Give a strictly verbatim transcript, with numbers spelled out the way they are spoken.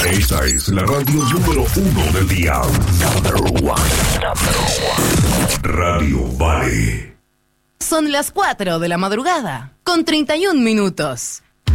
Esta es la radio número uno del día. Number one. Number one. Radio Vale. Son las cuatro de la madrugada, con treinta y un minutos.